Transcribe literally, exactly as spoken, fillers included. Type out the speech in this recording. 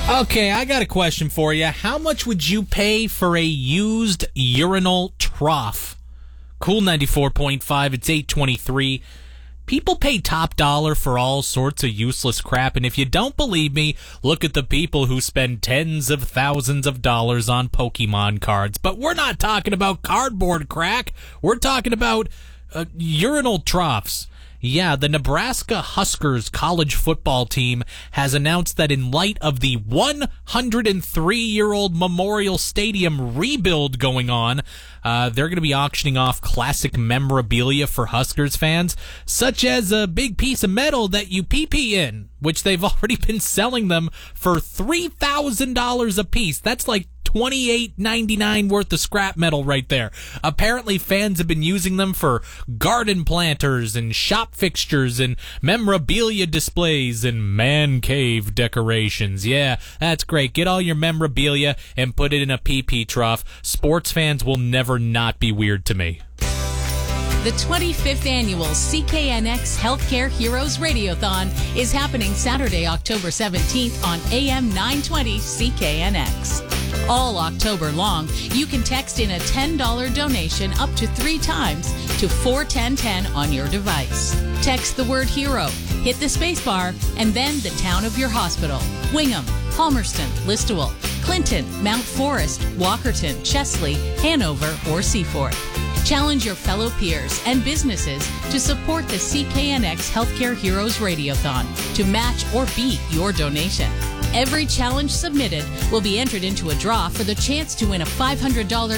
Okay, I got a question for you. How much would you pay for a used urinal trough? Cool ninety-four point five, it's eight twenty-three. People pay top dollar for all sorts of useless crap, and if you don't believe me, look at the people who spend tens of thousands of dollars on Pokemon cards. But we're not talking about cardboard crack. We're talking about uh, urinal troughs. Yeah, the Nebraska Huskers college football team has announced that in light of the one hundred three-year-old Memorial Stadium rebuild going on, uh, they're going to be auctioning off classic memorabilia for Huskers fans, such as a big piece of metal that you pee-pee in, which they've already been selling them for three thousand dollars a piece. That's like twenty-eight ninety-nine worth of scrap metal right there. Apparently fans have been using them for garden planters and shop fixtures and memorabilia displays and man cave decorations. Yeah, that's great. Get all your memorabilia and put it in a pee-pee trough. Sports fans will never not be weird to me. The twenty-fifth Annual C K N X Healthcare Heroes Radiothon is happening Saturday, October seventeenth on A M nine twenty C K N X. All October long, you can text in a ten dollars donation up to three times to four one zero one zero on your device. Text the word HERO, hit the spacebar, and then the town of your hospital. Wingham, Palmerston, Listowel, Clinton, Mount Forest, Walkerton, Chesley, Hanover, or Seaforth. Challenge your fellow peers and businesses to support the C K N X Healthcare Heroes Radiothon to match or beat your donation. Every challenge submitted will be entered into a draw for the chance to win a five hundred dollars